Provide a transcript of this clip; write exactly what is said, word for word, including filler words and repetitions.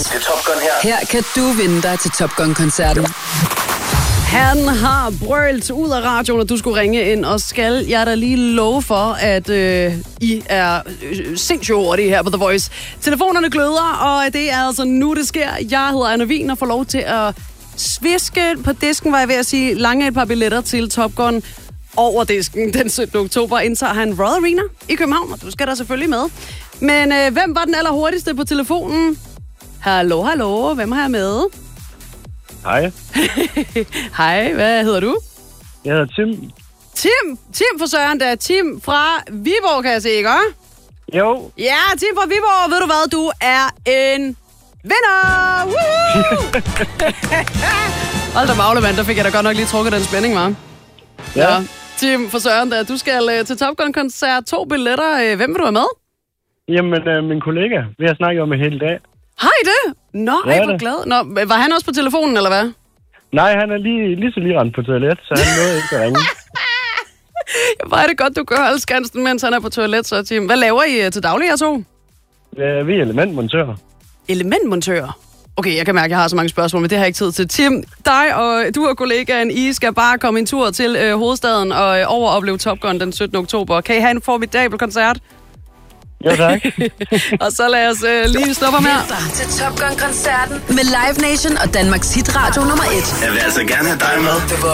Det er Top Gun her. Her kan du vinde dig til Top Gun-koncerten. Han har brølt ud af radioen, at du skulle ringe ind, og skal jeg da lige love for, at øh, I er øh, sindssygt hurtige her på The Voice. Telefonerne gløder, og det er altså nu, det sker. Jeg hedder Anna Wien og får lov til at sviske på disken, var jeg ved at sige, lange et par billetter til Top Gun over disken. Den syttende oktober indtager han Royal Arena i København, og du skal der selvfølgelig med. Men øh, hvem var den allerhurtigste på telefonen? Hallo, hallo, hvem har jeg med? Hej. Hej, hvad hedder du? Jeg hedder Tim. Tim! Tim for Søren, der er Tim fra Viborg, kan jeg se, ikke? Jo. Ja, Tim fra Viborg, ved du hvad, du er en vinder! Woohoo! Hold da magle, mand, der fik jeg da godt nok lige trukket den spænding, hva'? Ja. Ja. Tim for Søren, der, du skal uh, til Top Gun-koncert, to billetter. Uh, hvem vil du have med? Jamen, øh, min kollega, vi har snakket om det hele dag. Hej det! Nå, Ja, jeg var det. glad. Nå, var han også på telefonen, eller hvad? Nej, han er lige, lige så lige rendt på toilet, så han nåede ikke at ringe. Hvor er det godt, du gør holde skansen, mens han er på toilet, så Tim. Hvad laver I uh, til daglig, jeg to? Ja, vi er elementmontører. Elementmontører? Okay, jeg kan mærke, at jeg har så mange spørgsmål, men det har jeg ikke tid til. Tim, dig og du og kollegaen, I skal bare komme en tur til øh, hovedstaden og øh, over opleve Top Gun den syttende oktober. Kan I have en formidabel koncert? Ja, tak. Og så lad os øh, lige stoppe ham her. Til Top Gun-koncerten med Live Nation og Danmarks hitradio nummer et. Jeg vil altså gerne have dig med.